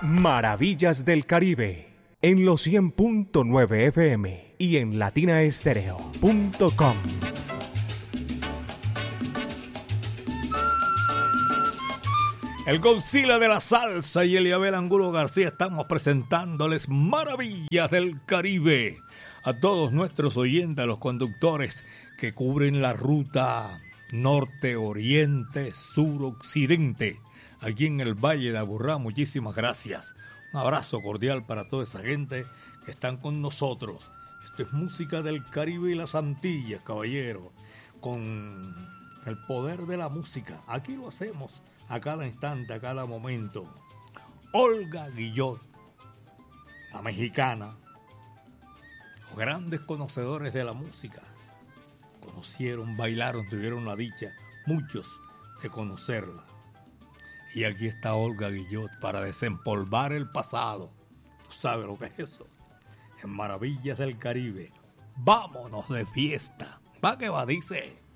Maravillas del Caribe, en los 100.9 FM y en latinaestereo.com. El Godzilla de la salsa y Eliabel Angulo García estamos presentándoles Maravillas del Caribe. A todos nuestros oyentes, a los conductores que cubren la ruta norte, oriente, sur, occidente, aquí en el Valle de Aburrá, muchísimas gracias. Un abrazo cordial para toda esa gente que están con nosotros. Esto es música del Caribe y las Antillas, caballero, con el poder de la música. Aquí lo hacemos a cada instante, a cada momento. Olga Guillot, la mexicana, los grandes conocedores de la música, conocieron, bailaron, tuvieron la dicha, muchos, de conocerla. Y aquí está Olga Guillot para desempolvar el pasado. ¿Tú sabes lo que es eso? En Maravillas del Caribe. Vámonos de fiesta. Va que va, dice.